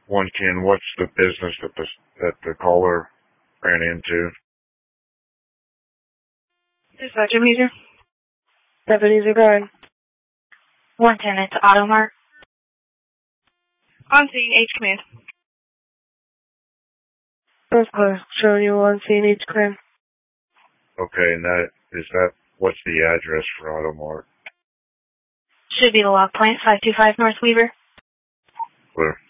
One Ken, what's the business that the caller ran into? Dispatcher Major. Deputies are going. 110, it's Auto Mart. On scene, H command. North Class, showing you on scene each crime. Okay, and what's the address for Automart? Should be the Lock Plant, 525 North Weaver. Clear.